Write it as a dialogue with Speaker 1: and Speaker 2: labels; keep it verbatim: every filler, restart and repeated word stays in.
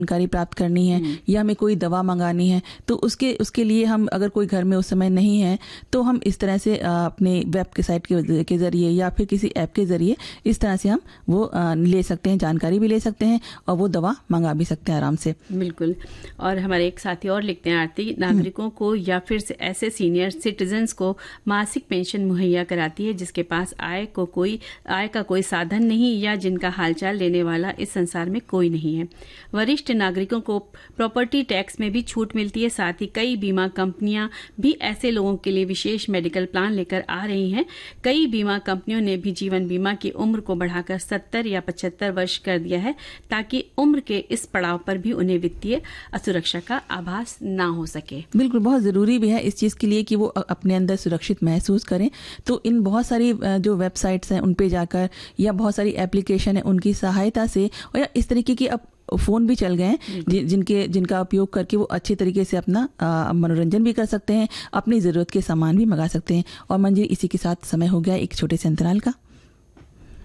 Speaker 1: जानकारी प्राप्त करनी है या हमें कोई दवा मंगानी है, तो उसके उसके लिए हम अगर कोई घर में उस समय नहीं है तो हम इस तरह से अपने वेब के साइट के, के ज़रिए या फिर किसी ऐप के ज़रिए इस तरह से हम वो ले सकते हैं, जानकारी भी ले सकते हैं और वो दवा मंगा भी सकते हैं आराम से।
Speaker 2: बिल्कुल। और हमारे एक साथी और लिखते हैं, आरती, नागरिकों को या फिर ऐसे सीनियर सिटीजन्स को मासिक पेंशन मुहैया कराती है जिसके पास आय को कोई आय का कोई साधन नहीं या जिनका हालचाल लेने वाला इस संसार में कोई नहीं है। वरिष्ठ नागरिकों को प्रॉपर्टी टैक्स में भी छूट मिलती है। साथ ही कई बीमा कंपनियां भी ऐसे लोगों के लिए विशेष मेडिकल प्लान लेकर आ रही हैं। कई बीमा कंपनियों ने भी जीवन बीमा की उम्र को बढ़ाकर सत्तर या पचहत्तर वर्ष कर दिया है ताकि उम्र के इस पड़ाव पर भी उन्हें वित्तीय असुरक्षा का आभास ना हो सके।
Speaker 1: बिल्कुल, बहुत ज़रूरी भी है इस चीज़ के लिए कि वो अपने अंदर सुरक्षित महसूस करें। तो इन बहुत सारी जो वेबसाइट्स हैं उन पे जाकर या बहुत सारी एप्लीकेशन है उनकी सहायता से, और या इस तरीके की अब फ़ोन भी चल गए हैं जि, जिनके जिनका उपयोग करके वो अच्छे तरीके से अपना आ, मनोरंजन भी कर सकते हैं, अपनी ज़रूरत के सामान भी मंगा सकते हैं। और मंजिल, इसी के साथ समय हो गया एक छोटे से अंतराल का।